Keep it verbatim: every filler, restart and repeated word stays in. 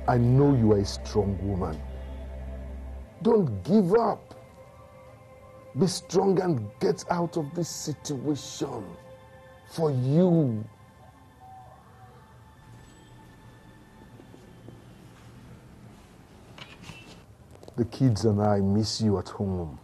I know you are a strong woman. Don't give up. Be strong and get out of this situation for you. The kids and I miss you at home.